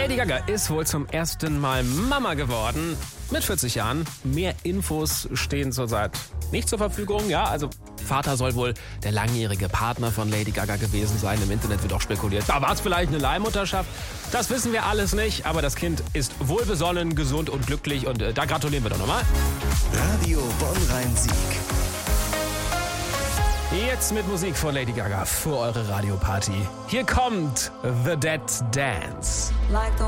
Lady Gaga ist wohl zum ersten Mal Mama geworden. Mit 40 Jahren. Mehr Infos stehen zurzeit nicht zur Verfügung. Ja, also Vater soll wohl der langjährige Partner von Lady Gaga gewesen sein. Im Internet wird auch spekuliert. Da war es vielleicht eine Leihmutterschaft. Das wissen wir alles nicht. Aber das Kind ist wohlbesonnen, gesund und glücklich. Und da gratulieren wir doch nochmal. Radio Bonn-Rhein-Sieg. Jetzt mit Musik von Lady Gaga für eure Radioparty. Hier kommt The Dead Dance.